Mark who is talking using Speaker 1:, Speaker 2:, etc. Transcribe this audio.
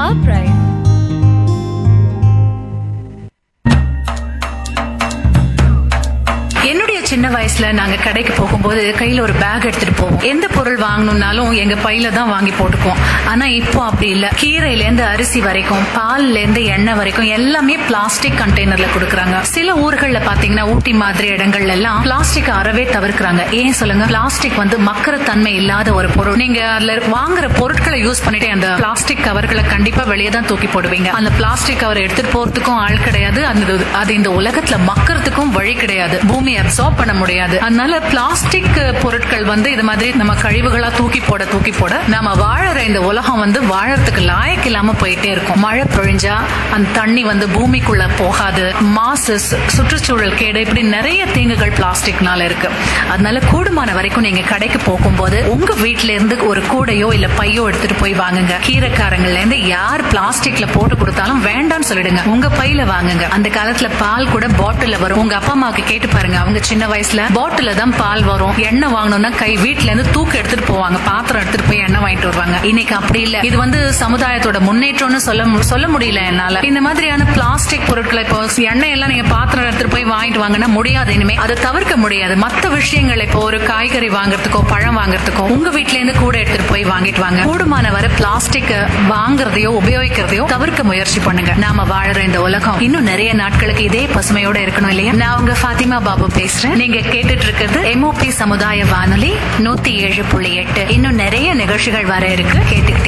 Speaker 1: your pride.
Speaker 2: என்னுடைய சின்ன வயசுல நாங்க கடைக்கு போகும்போது கையில ஒரு பேக் எடுத்துட்டு போவோம். எந்த பொருள் வாங்கணும்னாலும் எங்க பையில தான் வாங்கி போட்டுக்குவோம். ஆனா இப்போ அப்படி இல்ல. கீரையில இருந்து அரிசி வரைக்கும், பால்ல இருந்து எண்ணெய் வரைக்கும் எல்லாமே பிளாஸ்டிக் கண்டெய்னர்ல கொடுக்கறாங்க. சில ஊர்கள்ல பாத்தீங்கன்னா ஊட்டி மாதிரி இடங்கள்ல எல்லாம் பிளாஸ்டிக் அறவே தவிர்க்கிறாங்க. ஏன் சொல்லுங்க? பிளாஸ்டிக் வந்து மக்கற தன்மை இல்லாத ஒரு பொருள். நீங்க அதுல வாங்குற பொருட்களை யூஸ் பண்ணிட்டு அந்த பிளாஸ்டிக் கவர்களை கண்டிப்பா வெளியே தான் தூக்கி போடுவீங்க. அந்த பிளாஸ்டிக் கவர் எடுத்துட்டு போறதுக்கும் ஆள் கிடையாது. அது இந்த உலகத்துல மக்கறதுக்கும் வழி கிடையாது. பூமி அப்சார்ப் பண்ண முடியாது. அதனால பிளாஸ்டிக் பொருட்கள் வந்து இது மாதிரி நம்ம கழிவுகளா தூக்கி போட நம்ம வாழற இந்த உலகம் வந்து வாழறதுக்கு லாயக்கு இல்லாம போயிட்டே இருக்கும். மழை பொழிஞ்சா அந்த தண்ணி வந்து பூமிக்குள்ள போகாது. மாசு, சுற்றுச்சூழல் கேடு, இப்படி நிறைய தீங்குகள் பிளாஸ்டிக்னால இருக்கு. அதனால கூடுமான வரைக்கும் நீங்க கடைக்கு போகும்போது உங்க வீட்டுல இருந்து ஒரு கூடையோ இல்ல பையோ எடுத்துட்டு போய் வாங்குங்க. கீரைக்காரங்கள்ல இருந்து யார் பிளாஸ்டிக்ல போட்டு கொடுத்தாலும் வேண்டாம்னு சொல்லிடுங்க. உங்க பையில வாங்குங்க. அந்த காலத்துல பால் கூட பாட்டில்ல வரும். உங்க அப்பா அம்மாவுக்கு கேட்டு பாருங்க. அவங்க சின்ன வயசுல பாட்டில தான் பால் வரும். எண்ணெய் வாங்கணும்னா வீட்டுல இருந்து தூக்கு எடுத்துட்டு போவாங்க. பாத்திரம் எடுத்துட்டு போய் எண்ணெய் வாங்கிட்டு வருவாங்க. இன்னைக்கு அப்படி இல்ல. இது வந்து சமுதாயத்தோட முன்னேற்றம்னு சொல்ல முடியல என்னால. இந்த மாதிரியான பிளாஸ்டிக் பொருட்களை இப்போ எண்ணெய் எல்லாம் நீங்க பாத்திரம் எடுத்துட்டு போய் வாங்கிட்டு வாங்கன்னா முடியாது. இனிமே அதை தவிர்க்க முடியாது. மற்ற விஷயங்கள் இப்போ ஒரு காய்கறி வாங்குறதுக்கோ பழம் வாங்குறதுக்கோ உங்க வீட்டுல இருந்து கூட எடுத்துட்டு போய் வாங்கிட்டு வாங்க. கூடுமான வரை பிளாஸ்டிக் வாங்குறதையோ உபயோகிக்கிறதையோ தவிர்க்க முயற்சி பண்ணுங்க. நாம வாழற இந்த உலகம் இன்னும் நிறைய நாட்களுக்கு இதே பசுமையோட இருக்கணும் இல்லையா? நான் உங்க ஃபாத்திமா பாபு பேசுறேன். நீங்க கேட்டுட்டு இருக்கிறது MOP சமுதாய வானொலி 107.8. இன்னும் நிறைய நிகழ்ச்சிகள் வர இருக்கு. கேட்டுக்கிட்டே